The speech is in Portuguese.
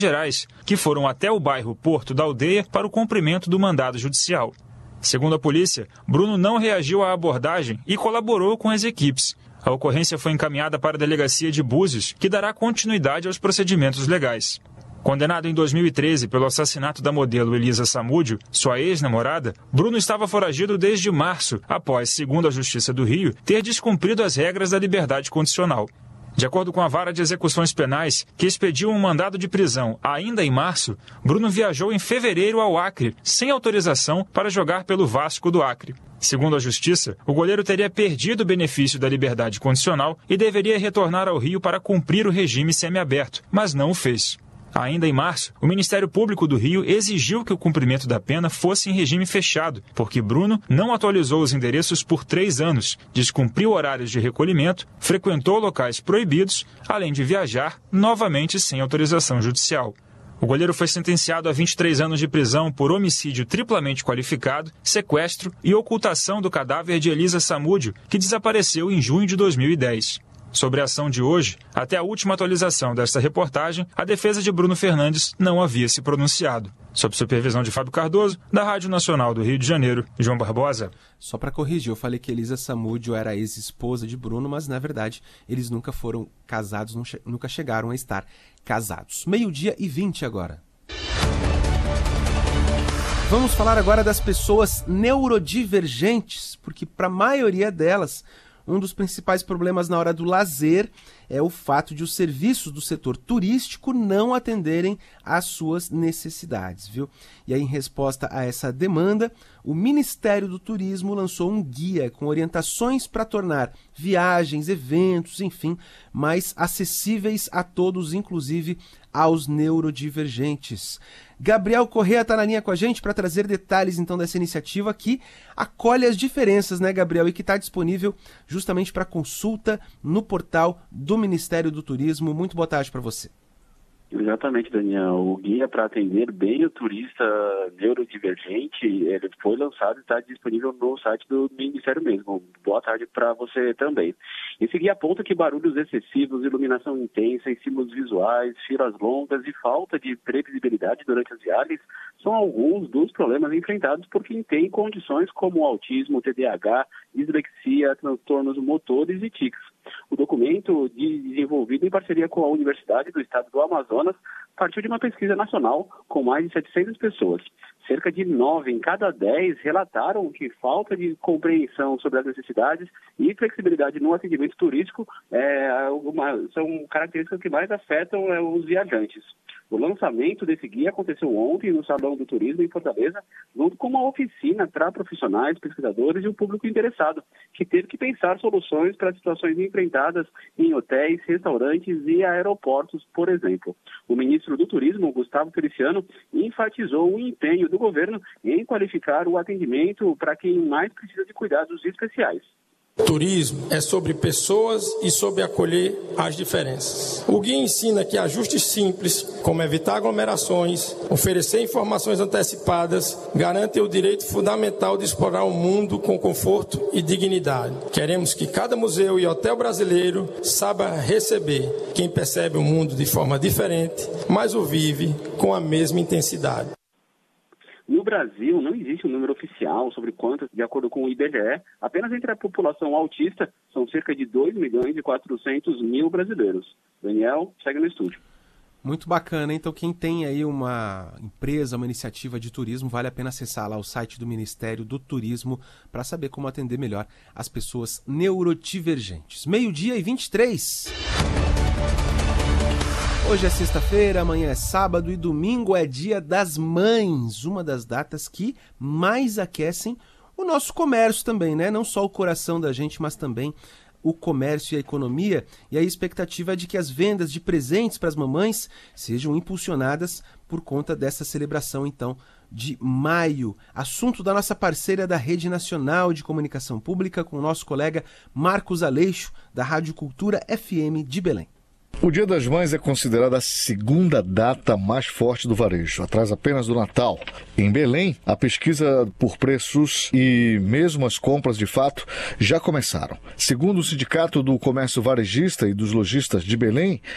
Gerais, que foram até o bairro Porto da Aldeia para o cumprimento do mandado judicial. Segundo a polícia, Bruno não reagiu à abordagem e colaborou com as equipes. A ocorrência foi encaminhada para a delegacia de Búzios, que dará continuidade aos procedimentos legais. Condenado em 2013 pelo assassinato da modelo Elisa Samúdio, sua ex-namorada, Bruno estava foragido desde março, após, segundo a Justiça do Rio, ter descumprido as regras da liberdade condicional. De acordo com a Vara de Execuções Penais, que expediu um mandado de prisão ainda em março, Bruno viajou em fevereiro ao Acre, sem autorização, para jogar pelo Vasco do Acre. Segundo a Justiça, o goleiro teria perdido o benefício da liberdade condicional e deveria retornar ao Rio para cumprir o regime semiaberto, mas não o fez. Ainda em março, o Ministério Público do Rio exigiu que o cumprimento da pena fosse em regime fechado, porque Bruno não atualizou os endereços por 3 anos, descumpriu horários de recolhimento, frequentou locais proibidos, além de viajar novamente sem autorização judicial. O goleiro foi sentenciado a 23 anos de prisão por homicídio triplamente qualificado, sequestro e ocultação do cadáver de Elisa Samúdio, que desapareceu em junho de 2010. Sobre a ação de hoje, até a última atualização desta reportagem, a defesa de Bruno Fernandes não havia se pronunciado. Sob supervisão de Fábio Cardoso, da Rádio Nacional do Rio de Janeiro, João Barbosa. Só para corrigir, eu falei que Elisa Samúdio era a ex-esposa de Bruno, mas na verdade eles nunca foram casados, nunca chegaram a estar casados. 12:20 agora. Vamos falar agora das pessoas neurodivergentes, porque para a maioria delas, um dos principais problemas na hora do lazer é o fato de os serviços do setor turístico não atenderem às suas necessidades, viu? E aí, em resposta a essa demanda, o Ministério do Turismo lançou um guia com orientações para tornar viagens, eventos, enfim, mais acessíveis a todos, inclusive aos neurodivergentes. Gabriel Corrêa está na linha com a gente para trazer detalhes, então, dessa iniciativa que acolhe as diferenças, né, Gabriel? E que está disponível justamente para consulta no portal do Ministério do Turismo. Muito boa tarde para você. Exatamente, Daniel. O guia para atender bem o turista neurodivergente, ele foi lançado e está disponível no site do Ministério mesmo. Boa tarde para você também. Esse guia aponta que barulhos excessivos, iluminação intensa, estímulos visuais, filas longas e falta de previsibilidade durante as viagens são alguns dos problemas enfrentados por quem tem condições como autismo, TDAH, dislexia, transtornos motores e tics. O documento, desenvolvido em parceria com a Universidade do Estado do Amazonas, partiu de uma pesquisa nacional com mais de 700 pessoas. Cerca de 9 em cada 10 relataram que falta de compreensão sobre as necessidades e flexibilidade no atendimento turístico são características que mais afetam os viajantes. O lançamento desse guia aconteceu ontem no Salão do Turismo em Fortaleza, junto com uma oficina para profissionais, pesquisadores e o público interessado, que teve que pensar soluções para situações enfrentadas em hotéis, restaurantes e aeroportos, por exemplo. O ministro do Turismo, Gustavo Feliciano, enfatizou o empenho do governo em qualificar o atendimento para quem mais precisa de cuidados especiais. Turismo é sobre pessoas e sobre acolher as diferenças. O guia ensina que ajustes simples, como evitar aglomerações, oferecer informações antecipadas, garantem o direito fundamental de explorar o mundo com conforto e dignidade. Queremos que cada museu e hotel brasileiro saiba receber quem percebe o mundo de forma diferente, mas o vive com a mesma intensidade. No Brasil, não existe um número oficial sobre quantos, de acordo com o IBGE, apenas entre a população autista são cerca de 2.400.000 brasileiros. Daniel, segue no estúdio. Muito bacana, então quem tem aí uma empresa, uma iniciativa de turismo, vale a pena acessar lá o site do Ministério do Turismo para saber como atender melhor as pessoas neurodivergentes. 12:23. Hoje é sexta-feira, amanhã é sábado e domingo é Dia das Mães, uma das datas que mais aquecem o nosso comércio também, né? Não só o coração da gente, mas também o comércio e a economia. E a expectativa é de que as vendas de presentes para as mamães sejam impulsionadas por conta dessa celebração, então, de maio. Assunto da nossa parceira da Rede Nacional de Comunicação Pública com o nosso colega Marcos Aleixo, da Rádio Cultura FM de Belém. O Dia das Mães é considerada a segunda data mais forte do varejo, atrás apenas do Natal. Em Belém, a pesquisa por preços e mesmo as compras de fato já começaram. Segundo o Sindicato do Comércio Varejista e dos Lojistas de Belém,